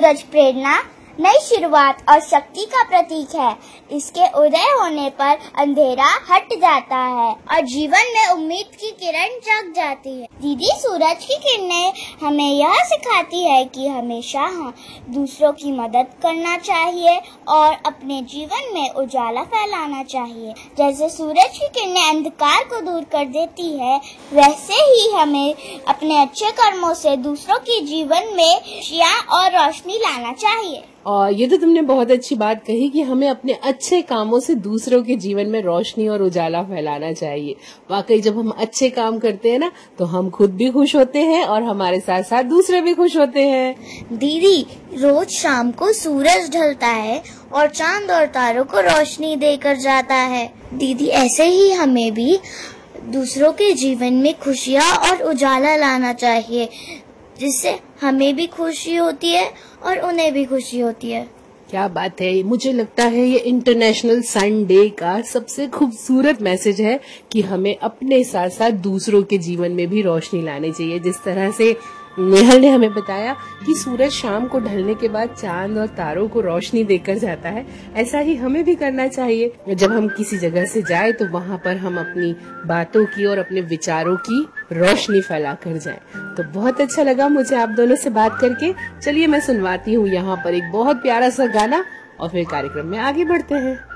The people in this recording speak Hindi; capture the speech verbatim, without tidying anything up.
सूरज प्रेरणा, नई शुरुआत और शक्ति का प्रतीक है। इसके उदय होने पर अंधेरा हट जाता है और जीवन में उम्मीद की किरण जग जाती है। दीदी, सूरज की किरणें हमें यह सिखाती है कि हमेशा हम दूसरों की मदद करना चाहिए और अपने जीवन में उजाला फैलाना चाहिए। जैसे सूरज की किरणें अंधकार को दूर कर देती है, वैसे ही हमें अपने अच्छे कर्मों से दूसरों के जीवन में खुशियाँ और रोशनी लाना चाहिए। और ये तो तुमने बहुत अच्छी बात कही कि हमें अपने अच्छे कामों से दूसरों के जीवन में रोशनी और उजाला फैलाना चाहिए। वाकई जब हम अच्छे काम करते हैं ना, तो हम खुद भी खुश होते हैं और हमारे साथ साथ दूसरे भी खुश होते हैं। दीदी, रोज शाम को सूरज ढलता है और चांद और तारों को रोशनी देकर जाता है। दीदी, ऐसे ही हमें भी दूसरों के जीवन में खुशियाँ और उजाला लाना चाहिए, जिससे हमें भी खुशी होती है और उन्हें भी खुशी होती है। क्या बात है। मुझे लगता है ये इंटरनेशनल सन डे का सबसे खूबसूरत मैसेज है कि हमें अपने साथ साथ दूसरों के जीवन में भी रोशनी लानी चाहिए। जिस तरह से नेहल ने हमें बताया कि सूरज शाम को ढलने के बाद चांद और तारों को रोशनी देकर जाता है, ऐसा ही हमें भी करना चाहिए। जब हम किसी जगह से जाए तो वहाँ पर हम अपनी बातों की और अपने विचारों की रोशनी फैला कर जाए। तो बहुत अच्छा लगा मुझे आप दोनों से बात करके। चलिए मैं सुनवाती हूँ यहाँ पर एक बहुत प्यारा सा गाना और फिर कार्यक्रम में आगे बढ़ते हैं।